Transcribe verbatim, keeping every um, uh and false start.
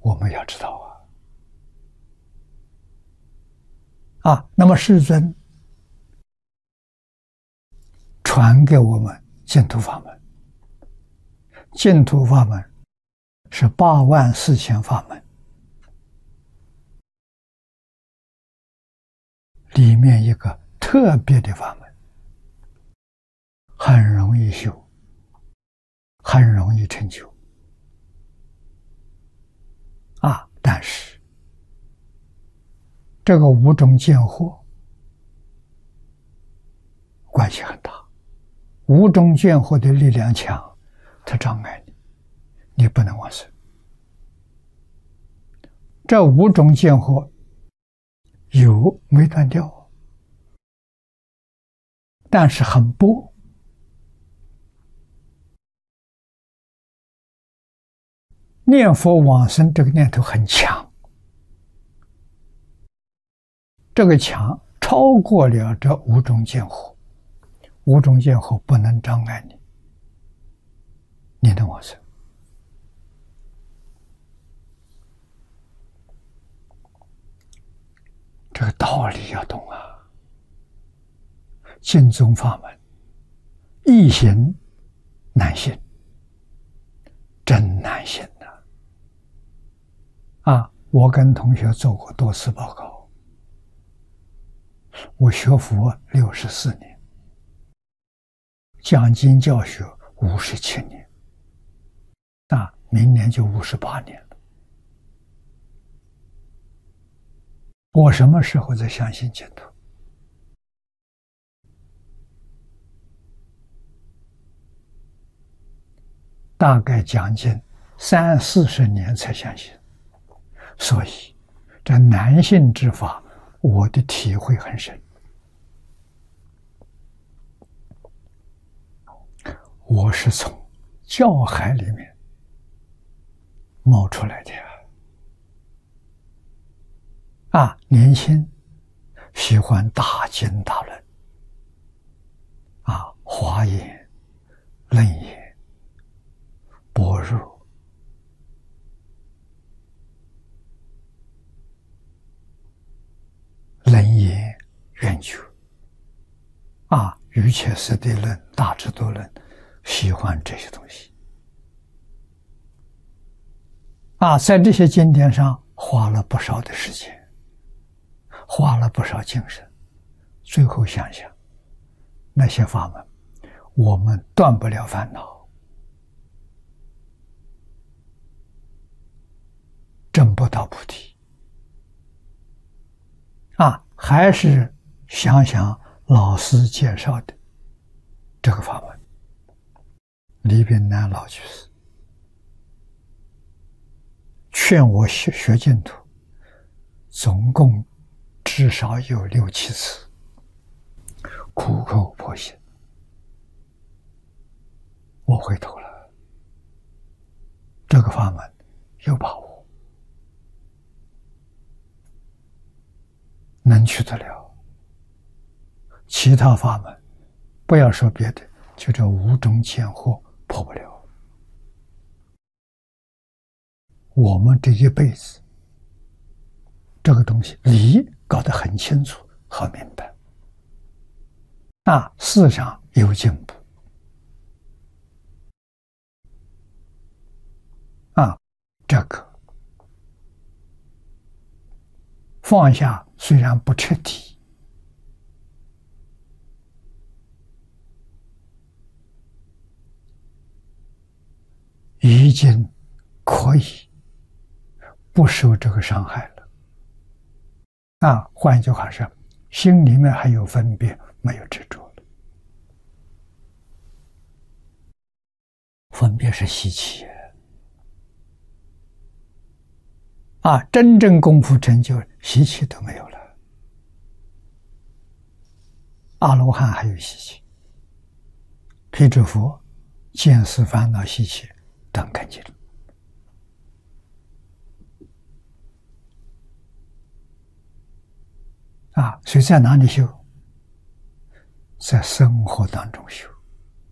我们要知道啊。啊，那么世尊传给我们净土法门，净土法门是八万四千法门，里面一个特别的法门，很容易修，很容易成就啊！但是这个五种见惑关系很大，五种见惑的力量强，它障碍你，你不能往生。这五种见惑有没断掉，但是很薄。念佛往生这个念头很强，这个强超过了这五种见惑，五种见惑不能障碍你，你能往生。这个道理要懂啊！净宗法门，易行难行，真难行的啊！我跟同学做过多次报告，我学佛六十四年，讲经教学五十七年，啊，明年就五十八年了。我什么时候才相信净土？大概将近三四十年才相信，所以这难信之法，我的体会很深。我是从教海里面冒出来的啊！年轻喜欢大经大论啊，华严、楞严、般若、楞严、圆觉啊，瑜伽师地论、大智度论，喜欢这些东西啊，在这些经典上花了不少的时间，花了不少精神，最后想想那些法门，我们断不了烦恼，证不到菩提啊！还是想想老师介绍的这个法门，李炳南老居士劝我学学净土，总共至少有六七次，苦口婆心，我回头了，这个法门有把握，能去得了。其他法门，不要说别的，就这五种见惑破不了。我们这一辈子，这个东西理搞得很清楚、很明白，啊，思想有进步，啊，这个放下虽然不彻底，已经可以不受这个伤害了。啊，换一句话说，心里面还有分别，没有执着了。分别是习气啊，真正功夫成就，习气都没有了。阿罗汉还有习气，辟支佛见思烦恼习气断干净了。啊，所以在哪里修？在生活当中修。